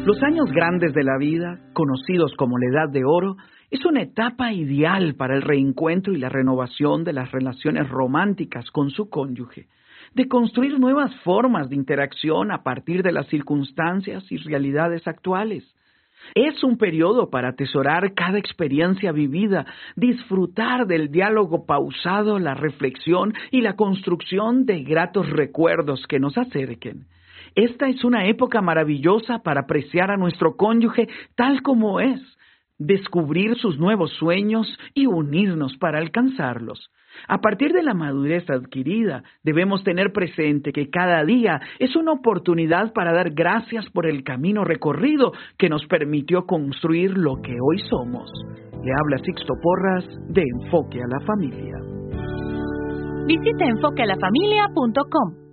Los años grandes de la vida, conocidos como la Edad de Oro, es una etapa ideal para el reencuentro y la renovación de las relaciones románticas con su cónyuge, de construir nuevas formas de interacción a partir de las circunstancias y realidades actuales. Es un periodo para atesorar cada experiencia vivida, disfrutar del diálogo pausado, la reflexión y la construcción de gratos recuerdos que nos acerquen. Esta es una época maravillosa para apreciar a nuestro cónyuge tal como es, descubrir sus nuevos sueños y unirnos para alcanzarlos. A partir de la madurez adquirida, debemos tener presente que cada día es una oportunidad para dar gracias por el camino recorrido que nos permitió construir lo que hoy somos. Le habla Sixto Porras de Enfoque a la Familia. Visita enfoquealafamilia.com.